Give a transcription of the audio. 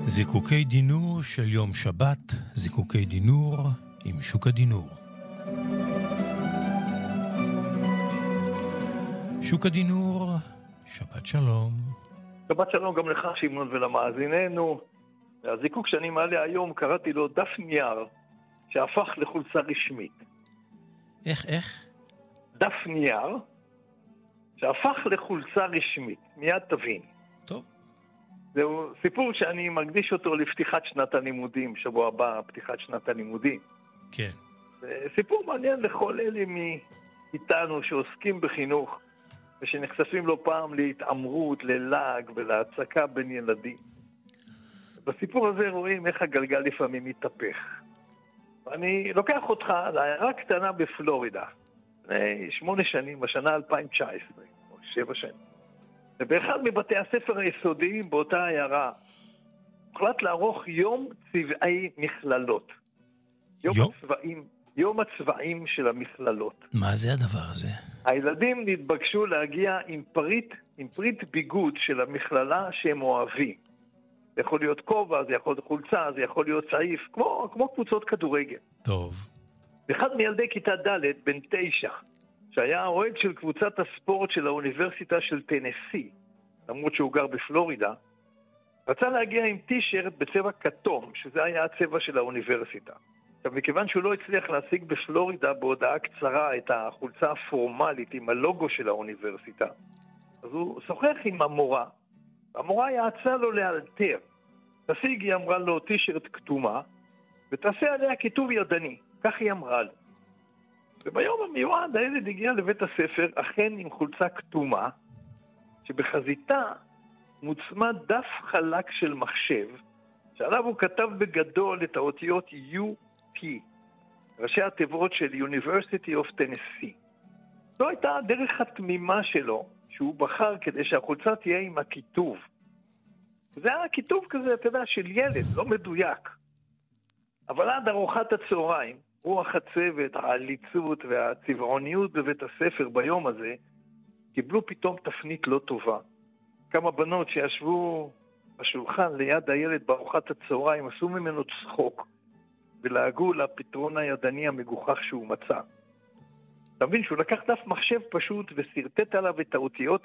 זיקוקי דינור של יום שבת, זיקוקי דינור עם שוק הדינור. שוק הדינור, שבת שלום. שבת שלום גם לך שמעון ולמאזיננו. הזיקוק שאני מעלה היום קראתי לו דף נייר שהפך לחולצה רשמית. איך? דף נייר שהפך לחולצה רשמית, מיד תבין. טוב. זהו סיפור שאני מקדיש אותו לפתיחת שנת הלימודים, שבוע הבא פתיחת שנת הלימודים. כן. זה סיפור מעניין לכל אלה מאיתנו שעוסקים בחינוך ושנחשפים לא פעם להתעמרות, ללעג ולהצקה בין ילדים. בסיפור הזה רואים איך הגלגל לפעמים מתהפך. אני לוקח אותך לעיירה קטנה בפלורידה, לפני 8 שנים, בשנה 2019, או 7 שנים. ובאחד מבתי הספר היסודיים באותה עיירה, הוחלט לערוך יום צבעי מכללות. יום הצבעים של המכללות. מה זה הדבר הזה? הילדים נתבקשו להגיע עם פריט ביגוד של המכללה שהם אוהבים. זה יכול להיות כובע, זה יכול להיות חולצה, זה יכול להיות צעיף, כמו קבוצות כדורגל. טוב. אחד מילדי כיתה ד' בן 9, שהיה האוהד של קבוצת הספורט של האוניברסיטה של טנסי, למרות שהוא גר בפלורידה, רצה להגיע עם טישרט בצבע כתום, שזה היה הצבע של האוניברסיטה. עכשיו, מכיוון שהוא לא הצליח להשיג בפלורידה בהודעה קצרה את החולצה הפורמלית עם הלוגו של האוניברסיטה, אז הוא שוחח עם המורה. המורה יעצה לו לאלתר. תשיג, היא אמרה לו, טישרט כתומה, ותעשה עליה כיתוב ידני. כך היא אמרה לו. וביום המיועד הילד הגיע לבית הספר, אכן עם חולצה כתומה, שבחזיתה מוצמד דף חלק של מחשב, שעליו הוא כתב בגדול את האותיות UT, ראשי התיבות של University of Tennessee. זו הייתה הדרך התמימה שלו, שהוא בחר כדי שהחולצה תהיה עם הכיתוב. זה היה כיתוב כזה, אתה יודע, של ילד, לא מדויק. אבל עד ארוחת הצהריים, רוח הצוות, העליצות והצבעוניות בבית הספר ביום הזה, קיבלו פתאום תפנית לא טובה. כמה בנות שישבו בשולחן ליד הילד בארוחת הצהריים, עשו ממנו צחוק, ולהגו לפתרון הידני המגוחך שהוא מצא. אתה מבין שהוא לקח דף מחשב פשוט וסרטט עליו את האותיות